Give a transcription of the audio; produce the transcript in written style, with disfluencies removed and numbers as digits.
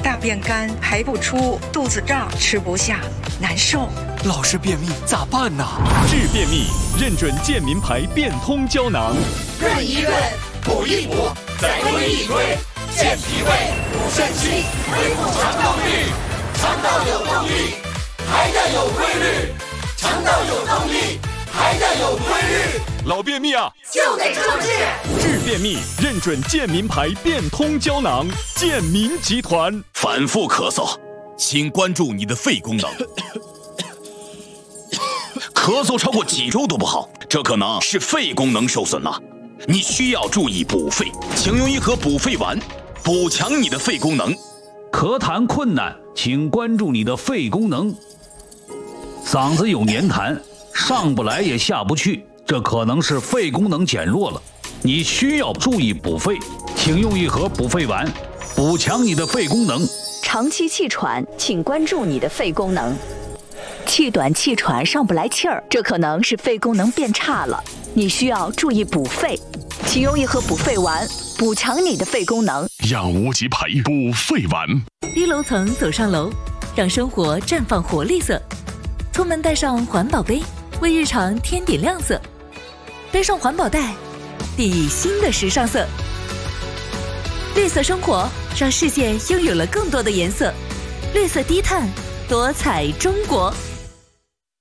大便干，排不出，肚子胀，吃不下，难受。 老是便秘咋办呢？ 治便秘，认准健民牌变通胶囊。 润一润，补一补，再推一推，健脾胃，补肾气，恢复肠道率。肠道有动力，排的有规律。肠道有动力，排的有规律。 老便秘啊， 就得重治。 治便秘，认准健民牌变通胶囊。健民集团。 反复咳嗽，请关注你的肺功能。咳嗽超过几周都不好，这可能是肺功能受损了。你需要注意补肺，请用一盒补肺丸，补强你的肺功能。 咳痰困难，请关注你的肺功能。嗓子有黏痰，上不来也下不去，这可能是肺功能减弱了。你需要注意补肺，请用一盒补肺丸，补强你的肺功能。 长期气喘，请关注你的肺功能。气短气喘上不来气儿，这可能是肺功能变差了，你需要注意补肺，请用一盒补肺丸，补强你的肺功能。 养无极牌补肺丸。 低楼层走上楼，让生活绽放活力色。出门带上环保杯，为日常添点亮色。背上环保袋，定义新的时尚色。绿色生活，让世界拥有了更多的颜色。绿色低碳，多彩中国。